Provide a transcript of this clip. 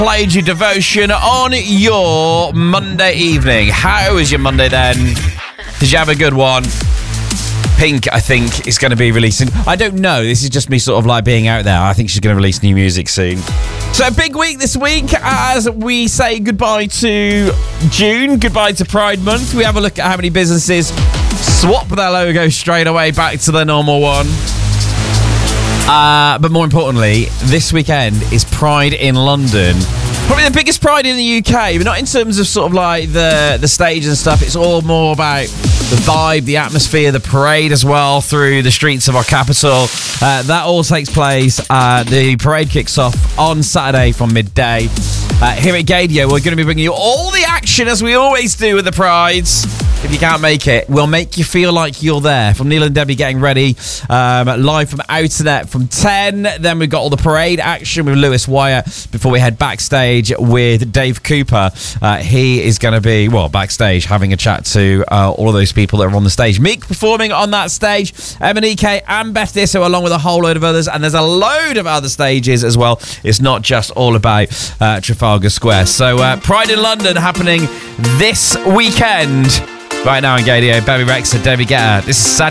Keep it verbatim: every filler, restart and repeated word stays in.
Played you Devotion on your Monday evening. How was your Monday then? Did you have a good one? Pink, I think, is going to be releasing. I don't know. This is just me sort of like being out there. I think she's going to release new music soon. So a big week this week as we say goodbye to June, goodbye to Pride Month. We have a look at how many businesses swap their logo straight away back to their normal one. Uh, but more importantly, this weekend is Pride in London. Probably the biggest Pride in the U K, but not in terms of sort of like the, the stage and stuff. It's all more about the vibe, the atmosphere, the parade as well through the streets of our capital. Uh, that all takes place. Uh, the parade kicks off on Saturday from midday. Uh, here at Gadio, we're going to be bringing you all the action as we always do with the Prides. If you can't make it, we'll make you feel like you're there. From Neil and Debbie getting ready, um, live from Outernet from ten. Then we've got all the parade action with Lewis Wyatt before we head backstage with Dave Cooper. Uh, he is going to be, well, backstage having a chat to uh, all of those people that are on the stage. Meek performing on that stage, M and E K and Beth Disso along with a whole load of others. And there's a load of other stages as well. It's not just all about uh, Trafalgar Square. So uh, Pride in London happening this weekend. Right now on Gadio, Baby Rex and David Guetta. This is Sad.